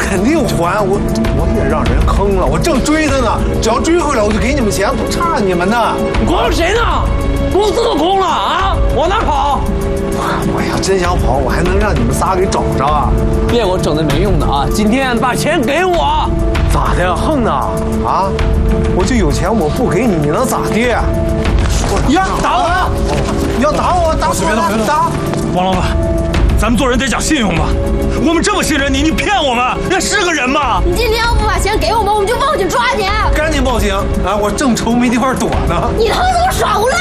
肯定还，我也让人坑了，我正追他呢，只要追回来我就给你们钱，不差你们的。 你光谁呢？公司都空了啊，往哪跑？ 我要真想跑，我还能让你们仨给找着啊！ 别给我整那没用的啊！今天把钱给我。 咋的，横呢？啊，我就有钱，我不给你，你能咋地？呀，打我！你要打我，打我！打！ 王老板，咱们做人得讲信用吧？我们这么信任你，你骗我们，那是个人吗？ 你今天要不把钱给我们，我们就报警抓你！ 赶紧报警啊！我正愁没地方躲呢。 你他妈给我耍无赖！